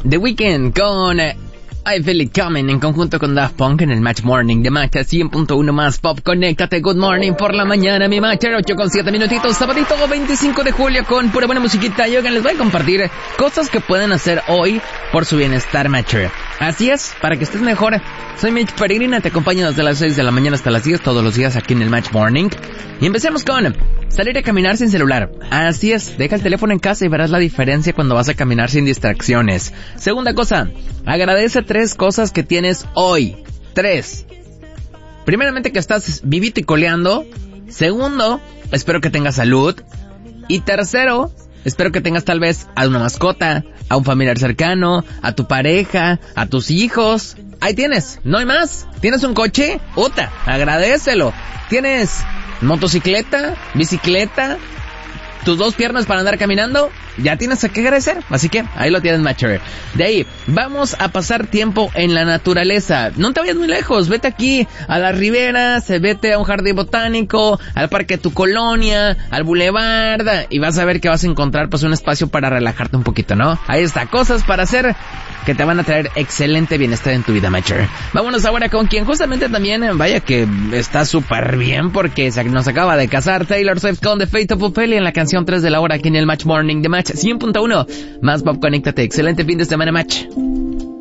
The Weeknd con I Feel It Coming en conjunto con Daft Punk en el Match Morning de Match 100.1 más pop. Conéctate, good morning por la mañana, mi Match, 8:07 minutitos, sabadito 25 de julio con pura buena musiquita. Y oigan, les voy a compartir cosas que pueden hacer hoy por su bienestar, Matcher. Así es, para que estés mejor. Soy Mitch Peregrina, te acompaño desde las 6 de la mañana hasta las 10 todos los días aquí en el Match Morning. Y empecemos con salir a caminar sin celular. Así es, deja el teléfono en casa y verás la diferencia cuando vas a caminar sin distracciones. Segunda cosa, agradece 3 cosas que tienes hoy. 3. Primeramente, que estás vivito y coleando. Segundo, espero que tengas salud. Y tercero, espero que tengas tal vez a una mascota, a un familiar cercano, a tu pareja, a tus hijos. Ahí tienes, no hay más. ¿Tienes un coche? ¡Uta! Agradécelo. ¿Tienes motocicleta? ¿Bicicleta? ¿Tus 2 piernas para andar caminando? Ya tienes a qué agradecer. Así que ahí lo tienes, Matcher. De ahí, vamos a pasar tiempo en la naturaleza. No te vayas muy lejos. Vete aquí a las riberas, vete a un jardín botánico, al parque de tu colonia, al boulevard, y vas a ver que vas a encontrar pues un espacio para relajarte un poquito, ¿no? Ahí está, cosas para hacer que te van a traer excelente bienestar en tu vida, Matcher. Vámonos ahora con quien justamente también, vaya que está súper bien porque nos acaba de casar, Taylor Swift con The Fate of Ophelia en la canción 3 de la hora aquí en el Match Morning de Match 100.1. Más pop, conéctate. Excelente fin de semana, Match.